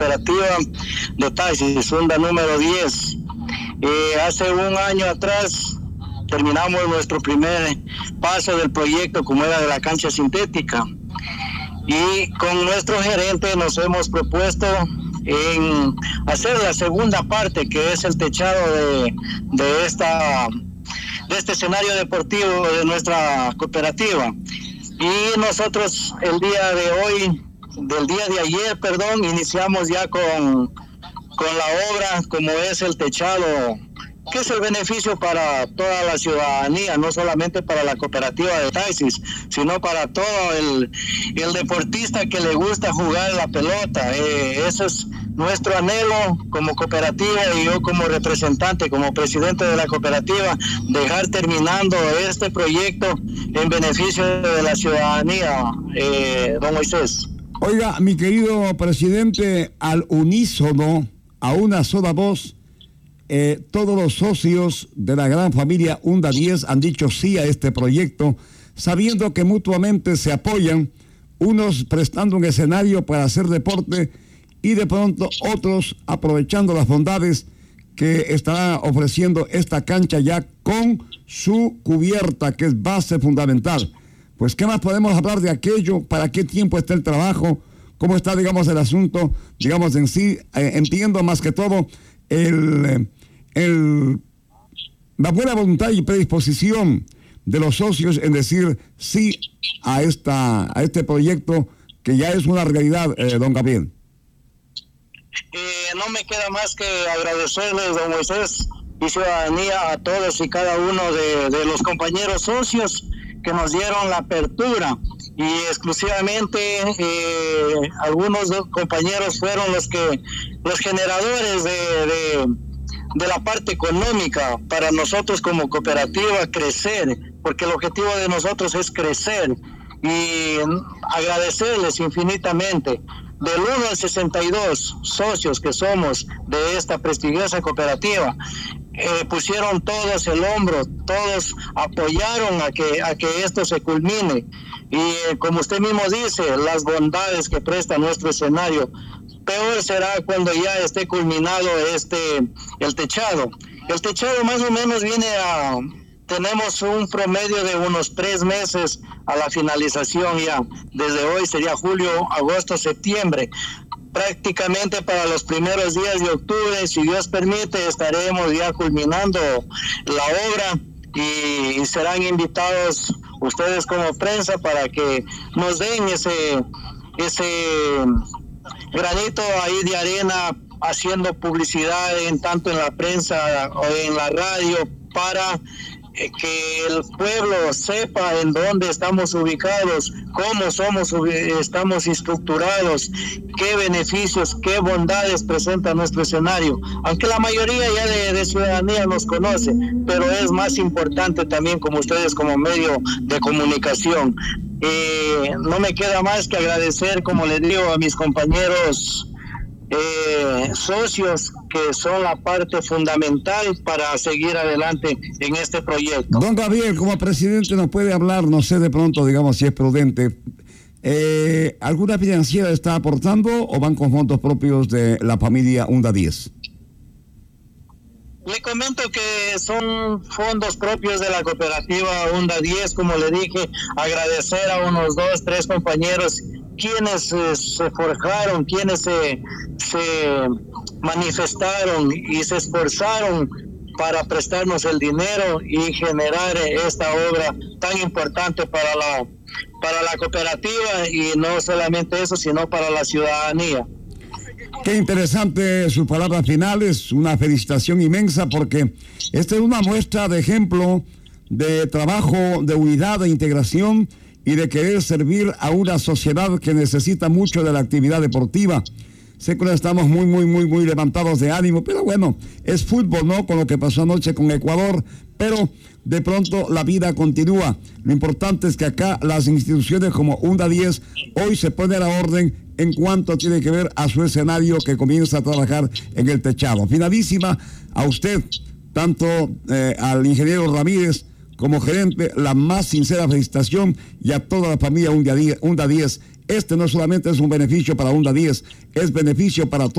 cooperativa de taxis, Hunda número 10. Hace un año atrás terminamos nuestro primer paso del proyecto, como era de la cancha sintética, y con nuestro gerente nos hemos propuesto en hacer la segunda parte, que es el techado de este escenario deportivo de nuestra cooperativa. Y nosotros del día de ayer, iniciamos ya con la obra, como es el techado, que es el beneficio para toda la ciudadanía, no solamente para la cooperativa de taxis, sino para todo el deportista que le gusta jugar la pelota. Eso es nuestro anhelo como cooperativa, y yo como representante, como presidente de la cooperativa, dejar terminando este proyecto en beneficio de la ciudadanía, don Moisés. Oiga, mi querido presidente, al unísono, a una sola voz, todos los socios de la gran familia Hunda 10 han dicho sí a este proyecto, sabiendo que mutuamente se apoyan, unos prestando un escenario para hacer deporte y de pronto otros aprovechando las bondades que estará ofreciendo esta cancha ya con su cubierta, que es base fundamental. Pues, ¿qué más podemos hablar de aquello? ¿Para qué tiempo está el trabajo? ¿Cómo está, digamos, el asunto, digamos, en sí? Entiendo más que todo la buena voluntad y predisposición de los socios en decir sí a este proyecto, que ya es una realidad, don Gabriel. No me queda más que agradecerles, don Moisés y ciudadanía, a todos y cada uno de los compañeros socios que nos dieron la apertura, y exclusivamente algunos compañeros fueron los generadores de la parte económica para nosotros como cooperativa crecer, porque el objetivo de nosotros es crecer, y agradecerles infinitamente. Del 1 al 62 socios que somos de esta prestigiosa cooperativa, pusieron todos el hombro, todos apoyaron a que esto se culmine, y como usted mismo dice, las bondades que presta nuestro escenario. Peor será cuando ya esté culminado el techado. El techado más o menos tenemos un promedio de unos 3 meses a la finalización ya. Desde hoy sería julio, agosto, septiembre. Prácticamente para los primeros días de octubre, si Dios permite, estaremos ya culminando la obra, y serán invitados ustedes como prensa para que nos den ese granito ahí de arena, haciendo publicidad tanto en la prensa o en la radio, para que el pueblo sepa en dónde estamos ubicados, cómo estamos estructurados, qué beneficios, qué bondades presenta nuestro escenario. Aunque la mayoría ya de ciudadanía nos conoce, pero es más importante también como ustedes como medio de comunicación. No me queda más que agradecer, como les digo, a mis compañeros socios, que son la parte fundamental para seguir adelante en este proyecto. Don Gabriel, como presidente, nos puede hablar, no sé de pronto, digamos, si es prudente, ¿alguna financiera está aportando o van con fondos propios de la familia Hunda 10? Le comento que son fondos propios de la cooperativa Hunda 10, como le dije, agradecer a unos 2, 3 compañeros quienes se forjaron, quienes se manifestaron y se esforzaron para prestarnos el dinero y generar esta obra tan importante para la cooperativa, y no solamente eso, sino para la ciudadanía. Qué interesante sus palabras finales, una felicitación inmensa, porque esta es una muestra de ejemplo de trabajo, de unidad, de integración y de querer servir a una sociedad que necesita mucho de la actividad deportiva. Sé que estamos muy levantados de ánimo, pero bueno, es fútbol, ¿no? Con lo que pasó anoche con Ecuador, pero de pronto la vida continúa. Lo importante es que acá las instituciones como Hunda 10 hoy se pone a la orden en cuanto tiene que ver a su escenario, que comienza a trabajar en el techado. Finalísima, a usted, tanto al ingeniero Ramírez como gerente, la más sincera felicitación, y a toda la familia Hunda 10. Este no solamente es un beneficio para Hunda 10, es beneficio para todos.